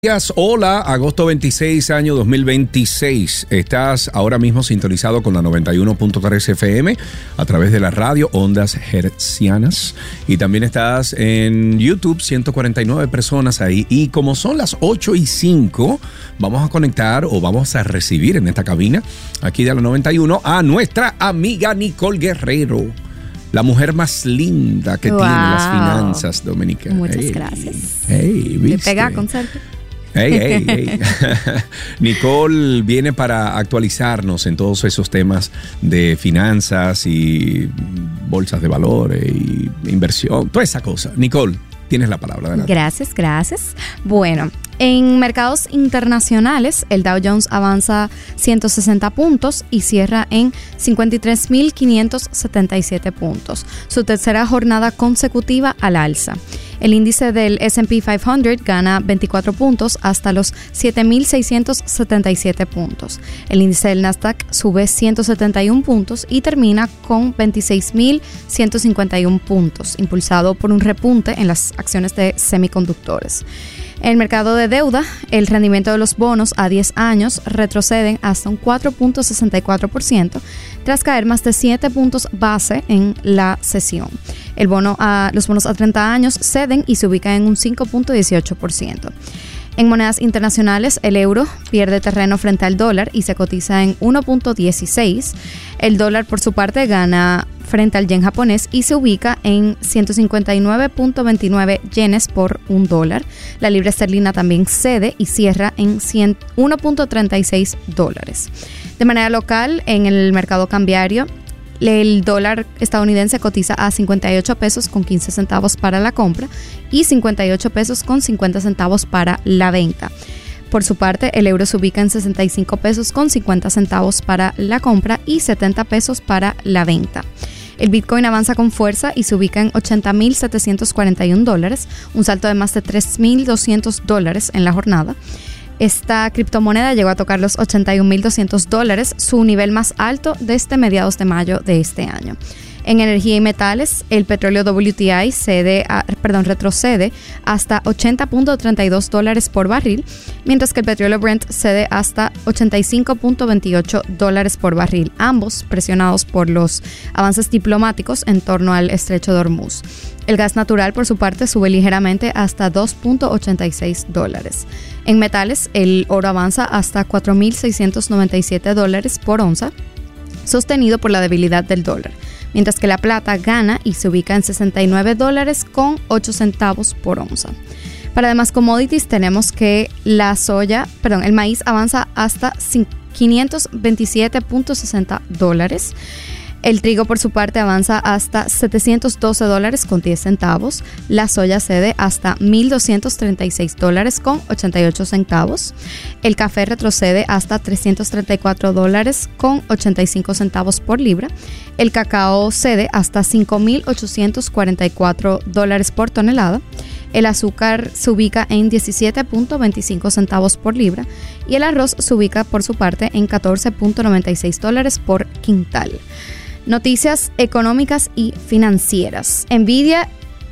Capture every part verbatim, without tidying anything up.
Hola, agosto veintiséis, año dos mil veintiséis. Estás ahora mismo sintonizado con la noventa y uno punto tres F M a través de la radio Ondas Hertzianas. Y también estás en YouTube, ciento cuarenta y nueve personas ahí. Y como son las ocho y cinco, vamos a conectar o vamos a recibir en esta cabina, aquí de la noventa y uno, a nuestra amiga Nicole Guerrero. La mujer más linda que wow. tiene las finanzas dominicanas. Muchas hey, gracias. Hey, ¿viste? Me pega con Sergio. Hey, hey, hey. Nicole viene para actualizarnos en todos esos temas de finanzas y bolsas de valores y inversión, toda esa cosa. Nicole, tienes la palabra. Adelante. Gracias, gracias. Bueno, en mercados internacionales, el Dow Jones avanza ciento sesenta puntos y cierra en cincuenta y tres mil quinientos setenta y siete puntos, su tercera jornada consecutiva al alza. El índice del ese and pe quinientos gana veinticuatro puntos hasta los siete mil seiscientos setenta y siete puntos. El índice del Nasdaq sube ciento setenta y uno puntos y termina con veintiséis mil ciento cincuenta y uno puntos, impulsado por un repunte en las acciones de semiconductores. En el mercado de deuda, el rendimiento de los bonos a diez años retroceden hasta un cuatro punto sesenta y cuatro por ciento tras caer más de siete puntos base en la sesión. El bono a, los bonos a treinta años ceden y se ubican en un cinco punto dieciocho por ciento. En monedas internacionales, el euro pierde terreno frente al dólar y se cotiza en uno punto dieciséis. El dólar, por su parte, gana frente al yen japonés y se ubica en ciento cincuenta y nueve punto veintinueve yenes por un dólar. La libra esterlina también cede y cierra en uno punto treinta y seis dólares. De manera local, en el mercado cambiario, el dólar estadounidense cotiza a cincuenta y ocho pesos con quince centavos para la compra y cincuenta y ocho pesos con cincuenta centavos para la venta. Por su parte, el euro se ubica en sesenta y cinco pesos con cincuenta centavos para la compra y setenta pesos para la venta. El Bitcoin avanza con fuerza y se ubica en ochenta mil setecientos cuarenta y uno dólares, un salto de más de tres mil doscientos dólares en la jornada. Esta criptomoneda llegó a tocar los ochenta y un mil doscientos dólares, su nivel más alto desde mediados de mayo de este año. En energía y metales, el petróleo doble u T I cede a, perdón, retrocede hasta ochenta punto treinta y dos dólares por barril, mientras que el petróleo Brent cede hasta ochenta y cinco punto veintiocho dólares por barril, ambos presionados por los avances diplomáticos en torno al estrecho de Hormuz. El gas natural, por su parte, sube ligeramente hasta dos punto ochenta y seis dólares. En metales, el oro avanza hasta cuatro mil seiscientos noventa y siete dólares por onza, sostenido por la debilidad del dólar, mientras que la plata gana y se ubica en sesenta y nueve dólares con ocho centavos por onza. Para demás commodities tenemos que la soya, perdón, el maíz avanza hasta quinientos veintisiete punto sesenta dólares. El trigo, por su parte, avanza hasta setecientos doce dólares con diez centavos. La soya cede hasta mil doscientos treinta y seis dólares con ochenta y ocho centavos. El café retrocede hasta trescientos treinta y cuatro dólares con ochenta y cinco centavos por libra. El cacao cede hasta cinco mil ochocientos cuarenta y cuatro dólares por tonelada. El azúcar se ubica en diecisiete punto veinticinco centavos por libra. Y el arroz se ubica, por su parte, en catorce punto noventa y seis dólares por quintal. Noticias económicas y financieras. Nvidia,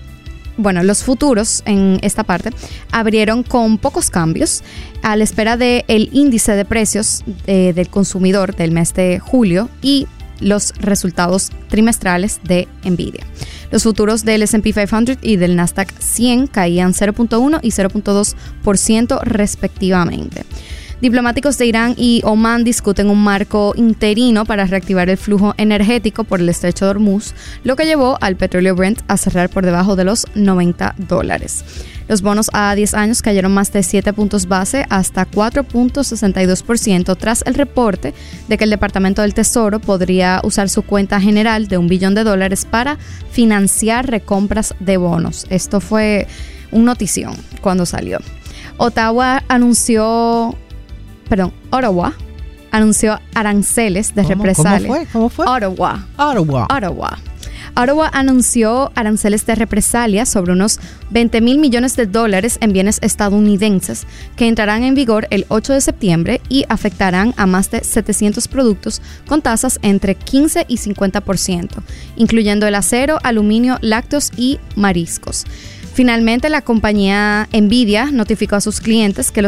bueno, los futuros en esta parte abrieron con pocos cambios a la espera del índice de precios eh, del consumidor del mes de julio y los resultados trimestrales de Nvidia. Los futuros del ese and pe quinientos y del Nasdaq cien caían cero punto uno y cero punto dos por ciento respectivamente. Diplomáticos de Irán y Omán discuten un marco interino para reactivar el flujo energético por el estrecho de Hormuz, lo que llevó al petróleo Brent a cerrar por debajo de los noventa dólares. Los bonos a diez años cayeron más de siete puntos base hasta cuatro punto sesenta y dos por ciento tras el reporte de que el Departamento del Tesoro podría usar su cuenta general de un billón de dólares para financiar recompras de bonos. Esto fue un notición cuando salió. Ottawa anunció... Perdón, Ottawa anunció aranceles de ¿Cómo, represalia. ¿Cómo fue? ¿Cómo fue? Ottawa. Ottawa. Ottawa. Ottawa anunció aranceles de represalia sobre unos veinte mil millones de dólares en bienes estadounidenses que entrarán en vigor el ocho de septiembre y afectarán a más de setecientos productos con tasas entre quince y cincuenta por ciento, incluyendo el acero, aluminio, lácteos y mariscos. Finalmente, la compañía Nvidia notificó a sus clientes que los